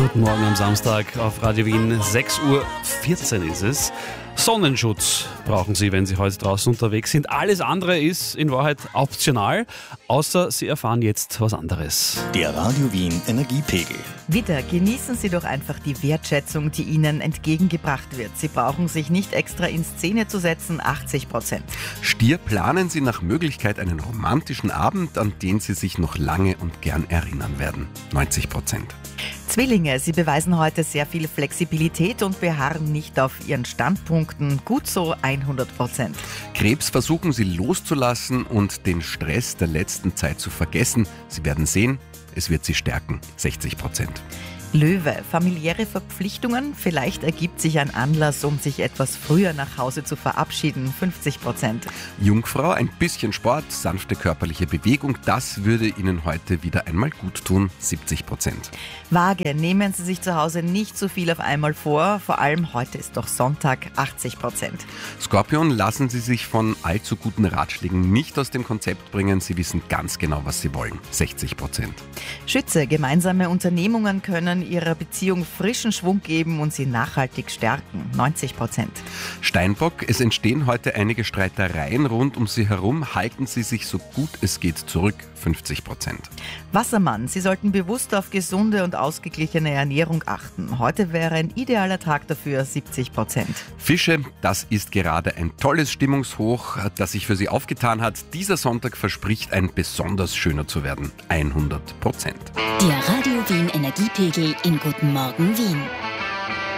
Guten Morgen am Samstag auf Radio Wien. 6:14 Uhr ist es. Sonnenschutz brauchen Sie, wenn Sie heute draußen unterwegs sind. Alles andere ist in Wahrheit optional, außer Sie erfahren jetzt was anderes. Der Radio Wien Energiepegel. Wieder genießen Sie doch einfach die Wertschätzung, die Ihnen entgegengebracht wird. Sie brauchen sich nicht extra in Szene zu setzen, 80%. Stier, planen Sie nach Möglichkeit einen romantischen Abend, an den Sie sich noch lange und gern erinnern werden, 90%. Zwillinge, Sie beweisen heute sehr viel Flexibilität und beharren nicht auf Ihren Standpunkten. Gut so, 100%. Krebs, versuchen Sie loszulassen und den Stress der letzten Zeit zu vergessen. Sie werden sehen, es wird Sie stärken, 60%. Löwe, familiäre Verpflichtungen. Vielleicht ergibt sich ein Anlass, um sich etwas früher nach Hause zu verabschieden, 50%. Jungfrau, ein bisschen Sport, sanfte körperliche Bewegung, das würde Ihnen heute wieder einmal gut tun, 70%. Waage, nehmen Sie sich zu Hause nicht zu viel auf einmal vor. Vor allem heute ist doch Sonntag, 80%. Skorpion, lassen Sie sich von allzu guten Ratschlägen nicht aus dem Konzept bringen. Sie wissen ganz genau, was Sie wollen, 60%. Schütze, gemeinsame Unternehmungen können Ihrer Beziehung frischen Schwung geben und sie nachhaltig stärken, 90%. Steinbock, es entstehen heute einige Streitereien rund um Sie herum. Halten Sie sich so gut es geht zurück, 50%. Wassermann, Sie sollten bewusst auf gesunde und ausgeglichene Ernährung achten. Heute wäre ein idealer Tag dafür, 70%. Fische, das ist gerade ein tolles Stimmungshoch, das sich für Sie aufgetan hat. Dieser Sonntag verspricht ein besonders schöner zu werden, 100%. Der Radio Wien Energiepegel in Guten Morgen Wien.